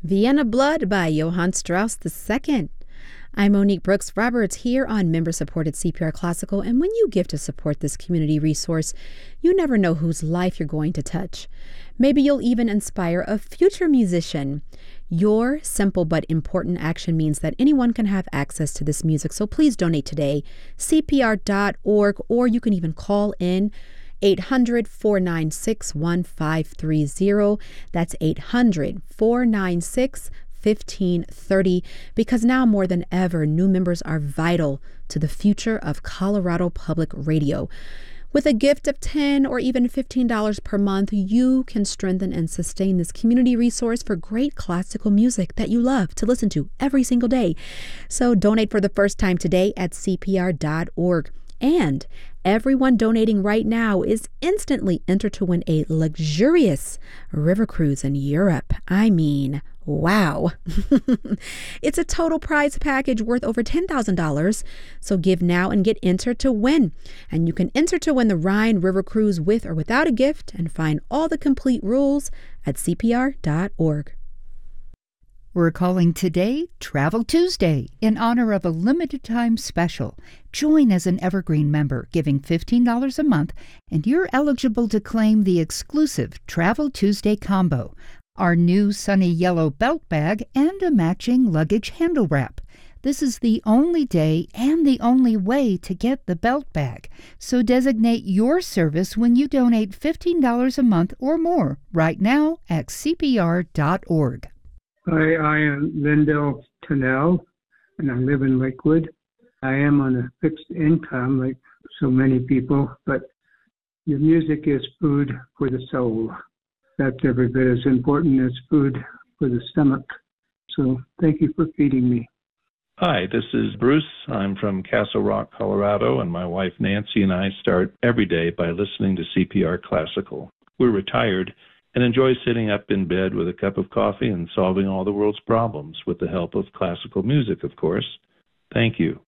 Vienna Blood by Johann Strauss II. I'm Monique Brooks Roberts here on member-supported CPR Classical, and when you give to support this community resource, you never know whose life you're going to touch. Maybe you'll even inspire a future musician. Your simple but important action means that anyone can have access to this music, so please donate today, cpr.org, or you can even call in 800-496-1530. That's 800-496-1530, because now more than ever, new members are vital to the future of Colorado Public Radio. With a gift of $10 or even $15 per month, you can strengthen and sustain this community resource for great classical music that you love to listen to every single day. So donate for the first time today at cpr.org. And everyone donating right now is instantly entered to win a luxurious river cruise in Europe. I mean, wow. It's a total prize package worth over $10,000. So give now and get entered to win. And you can enter to win the Rhine River Cruise with or without a gift, and find all the complete rules at cpr.org. We're calling today Travel Tuesday in honor of a limited time special. Join as an Evergreen member, giving $15 a month, and you're eligible to claim the exclusive Travel Tuesday combo, our new sunny yellow belt bag, and a matching luggage handle wrap. This is the only day and the only way to get the belt bag. So designate your service when you donate $15 a month or more right now at cpr.org. Hi, I am Lindell Tennell, and I live in Lakewood. I am on a fixed income like so many people, but your music is food for the soul. That's every bit as important as food for the stomach. So thank you for feeding me. Hi, this is Bruce. I'm from Castle Rock, Colorado, and my wife Nancy and I start every day by listening to CPR Classical. We're retired and enjoy sitting up in bed with a cup of coffee and solving all the world's problems with the help of classical music, of course. Thank you.